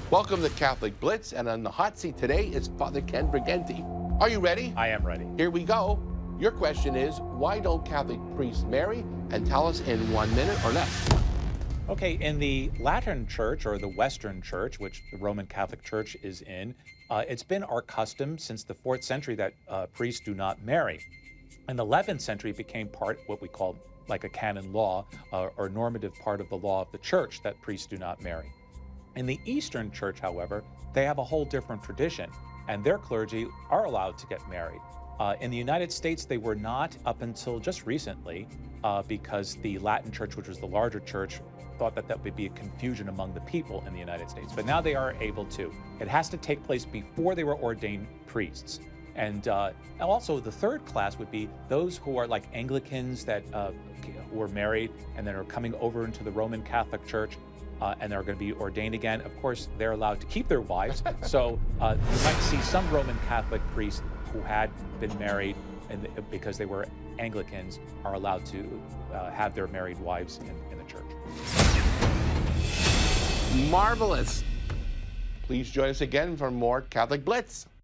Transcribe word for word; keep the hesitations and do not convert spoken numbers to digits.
Welcome to Catholic Blitz, and on the hot seat today is Father Ken Briganti. Are you ready? I am ready. Here we go. Your question is, why don't Catholic priests marry? And tell us in one minute or less. Okay, in the Latin Church, or the Western Church, which the Roman Catholic Church is in, uh, it's been our custom since the fourth century that uh, priests do not marry. In the eleventh century, it became part, what we call like a canon law, uh, or normative part of the law of the Church, that priests do not marry. In the Eastern Church, however, they have a whole different tradition, and their clergy are allowed to get married. Uh, in the United States, they were not up until just recently, uh, because the Latin Church, which was the larger church, thought that that would be a confusion among the people in the United States. But now they are able to. It has to take place before they were ordained priests. And uh, also the third class would be those who are like Anglicans that uh, who were married and then are coming over into the Roman Catholic Church. Uh, and they're going to be ordained again. Of course, they're allowed to keep their wives. So uh, you might see some Roman Catholic priests who had been married and because they were Anglicans are allowed to uh, have their married wives in, in the church. Marvelous. Please join us again for more Catholic Blitz.